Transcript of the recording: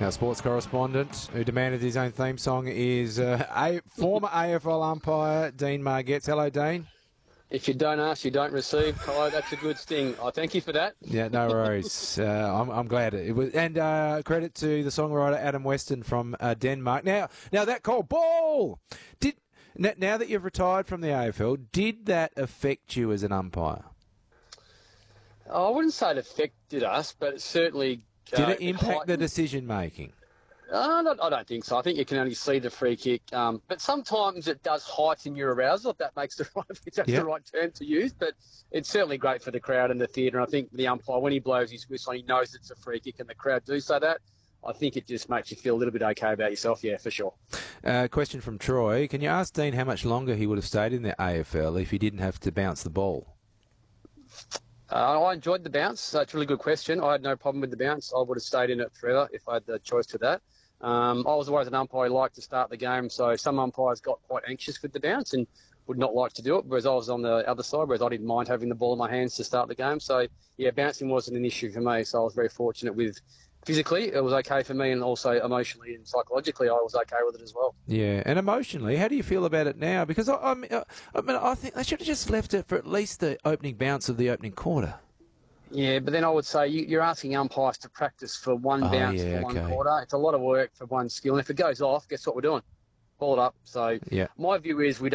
Our sports correspondent who demanded his own theme song is former AFL umpire Dean Margetts. Hello, Dean. If you don't ask, you don't receive. Hello, that's a good sting. I thank you for that. Yeah, no worries. I'm glad it was. And credit to the songwriter Adam Weston from Denmark. Now that call, ball! Now that you've retired from the AFL, did that affect you as an umpire? I wouldn't say it affected us, but it certainly... Did it impact the decision-making? I don't think so. I think you can only see the free kick. But sometimes it does heighten your arousal, if that makes the right term to use. But it's certainly great for the crowd and the theatre. And I think the umpire, when he blows his whistle, he knows it's a free kick and the crowd do say that. I think it just makes you feel a little bit okay about yourself, yeah, for sure. Question from Troy. Can you ask Dean how much longer he would have stayed in the AFL if he didn't have to bounce the ball? I enjoyed the bounce. That's a really good question. I had no problem with the bounce. I would have stayed in it forever if I had the choice to that. I was always an umpire who liked to start the game, so some umpires got quite anxious with the bounce and would not like to do it, whereas I was on the other side, whereas I didn't mind having the ball in my hands to start the game. So, yeah, bouncing wasn't an issue for me, so I was very fortunate with... Physically, it was okay for me, and also emotionally and psychologically, I was okay with it as well. Yeah, and emotionally, how do you feel about it now? Because I think they should have just left it for at least the opening bounce of the opening quarter. Yeah, but then I would say you're asking umpires to practice for one bounce for one quarter. It's a lot of work for one skill, and if it goes off, guess what we're doing? Ball it up. So my view is we